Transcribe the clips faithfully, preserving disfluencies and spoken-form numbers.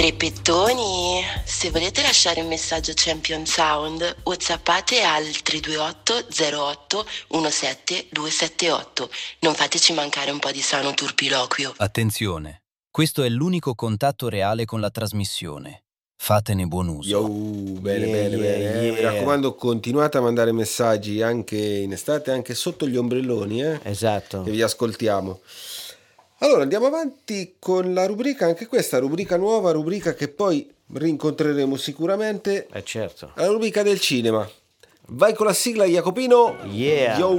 Repettoni, se volete lasciare un messaggio Champion Sound, whatsappate al tre due otto zero otto uno sette due sette otto. Non fateci mancare un po' di sano turpiloquio. Attenzione, questo è l'unico contatto reale con la trasmissione. Fatene buon uso. Yo, bene, Yeah, bene, yeah, bene. eh. Mi yeah. raccomando, continuate a mandare messaggi anche in estate, anche sotto gli ombrelloni, eh, Esatto. che vi ascoltiamo. Allora, andiamo avanti con la rubrica, anche questa rubrica nuova, rubrica che poi rincontreremo sicuramente, Eh certo. la rubrica del cinema. Vai con la sigla, Jacopino. Yeah. Yo.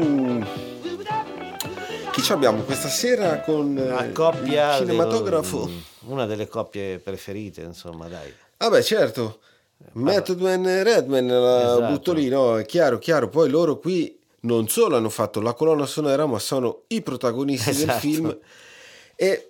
Chi ci abbiamo questa sera con eh, Una coppia il cinematografo? del- una delle coppie preferite, insomma, dai. Vabbè, certo. Method Man e Redman la Esatto. butto lì, no? È chiaro, chiaro. Poi loro qui non solo hanno fatto la colonna sonora, ma sono i protagonisti del Esatto. film. E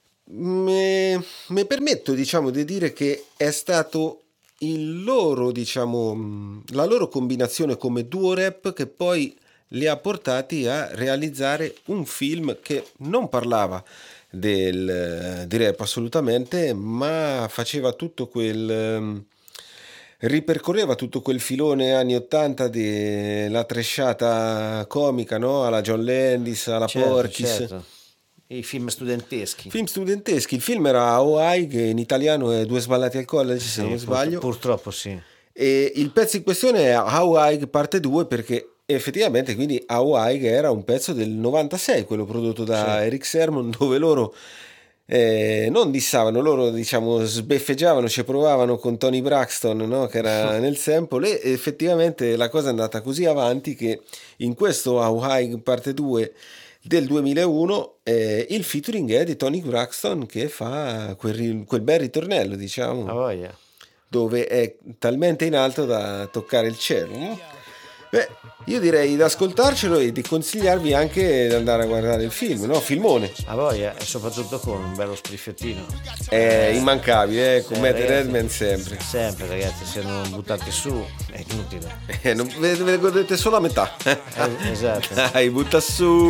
mi permetto, diciamo, di dire che è stato il loro, diciamo, mh, la loro combinazione come duo rap che poi li ha portati a realizzare un film che non parlava del, eh, di rap assolutamente, ma faceva tutto quel... ehm, ripercorreva tutto quel filone anni ottanta della tresciata comica, no? Alla John Landis, alla Certo, Porky's. certo. I film studenteschi. Film studenteschi, il film era How High, che in italiano è Due sballati al college, se Sì, non pur- sbaglio. Purtroppo sì. E il pezzo in questione è How High parte due, perché effettivamente quindi How High era un pezzo del novantasei, quello prodotto da Sì. Eric Sermon, dove loro eh, non dissavano, loro diciamo sbeffeggiavano, ci provavano con Tony Braxton, no? Che era nel sample, e effettivamente la cosa è andata così avanti che in questo How High parte due del duemilauno eh, il featuring è di Tony Braxton, che fa quel, ri- quel bel ritornello, diciamo, A voglia. dove è talmente in alto da toccare il cielo, no? Beh, io direi di ascoltarcelo e di consigliarvi anche di andare a guardare il film, no? Filmone. A voglia, e soprattutto con un bello spriffettino. È immancabile, eh? Con Eh, Matt ragazzi, Redman sempre. Sempre, ragazzi, se non buttate su è inutile. Eh, non ve, ve ne godete solo a metà. Eh, esatto. Dai, butta su.